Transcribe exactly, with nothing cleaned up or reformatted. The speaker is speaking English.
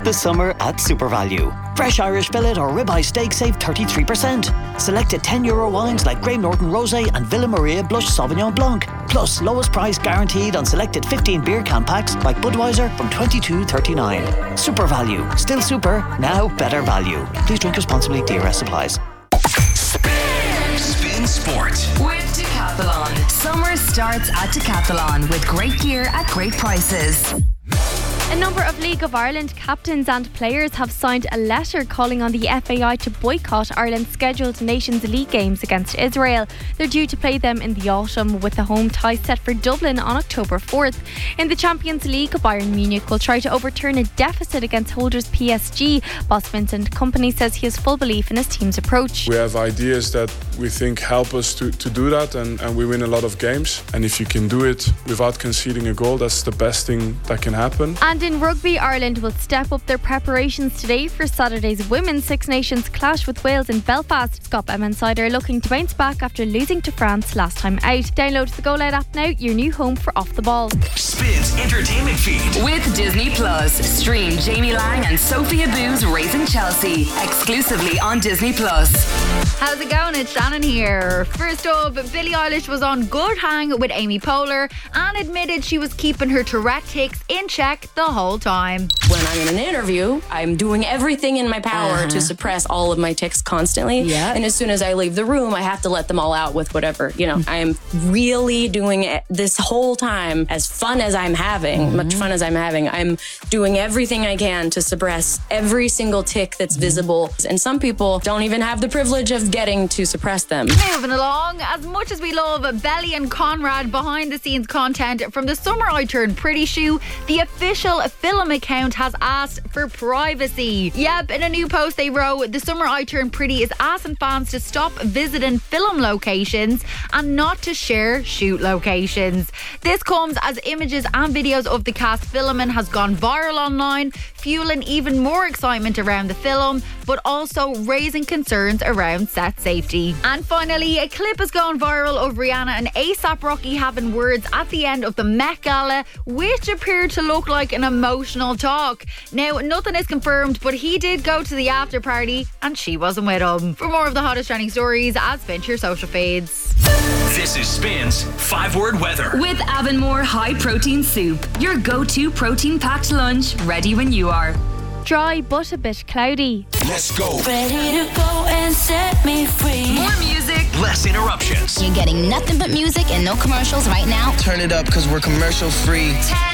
this summer at SuperValue. Fresh Irish fillet or ribeye steak save thirty-three percent. Selected ten euro wines like Graham Norton Rosé and Villa Maria Blush Sauvignon Blanc. Plus lowest price guaranteed on selected fifteen beer can packs like Budweiser from twenty-two thirty-nine. SuperValue. Still super, now better value. Please drink responsibly. D R S applies. Spin, Spin Sport with Decathlon. Summer starts at Decathlon with great gear at great prices. A number of League of Ireland captains and players have signed a letter calling on the F A I to boycott Ireland's scheduled Nations League games against Israel. They're due to play them in the autumn, with the home tie set for Dublin on October fourth. In the Champions League, Bayern Munich will try to overturn a deficit against holders P S G. Boss Vincent Kompany says he has full belief in his team's approach. We have ideas that we think help us to, to do that, and, and we win a lot of games. And if you can do it without conceding a goal, that's the best thing that can happen. And in rugby, Ireland will step up their preparations today for Saturday's Women's Six Nations clash with Wales in Belfast. Scott M Insider looking to bounce back after losing to France last time out. Download the Go Loud app now, your new home for Off the Ball. Spins entertainment feed with Disney Plus. Stream Jamie Lang and Sophia Boo's Raising Chelsea exclusively on Disney Plus. How's it going? It's Shannon here. First up, Billie Eilish was on good hang with Amy Poehler and admitted she was keeping her Tourette tics in check the whole time. When I'm in an interview, I'm doing everything in my power uh-huh. to suppress all of my tics constantly. Yeah. And as soon as I leave the room, I have to let them all out with whatever. You know, I'm really doing it this whole time, as fun as I'm having, mm-hmm. much fun as I'm having. I'm doing everything I can to suppress every single tic that's mm-hmm. visible. And some people don't even have the privilege of getting to suppress them. Moving along, as much as we love Belly and Conrad behind the scenes content from the Summer I Turned Pretty shoe, the official film account has asked for privacy. Yep, in a new post they wrote, the Summer I Turned Pretty is asking fans to stop visiting film locations and not to share shoot locations. This comes as images and videos of the cast filming has gone viral online, fueling even more excitement around the film, but also raising concerns around set safety. And finally, a clip has gone viral of Rihanna and ASAP Rocky having words at the end of the Met Gala, which appeared to look like an emotional talk. Now, nothing is confirmed, but he did go to the after party and she wasn't with him. For more of the hottest trending stories, add Spin to your social feeds. This is Spin's five-word weather with Avonmore High Protein Soup, your go-to protein-packed lunch, ready when you are. Dry but a bit cloudy. Let's go. Ready to go and set me free. More music, less interruptions. You're getting nothing but music and no commercials right now. Turn it up because we're commercial free. ten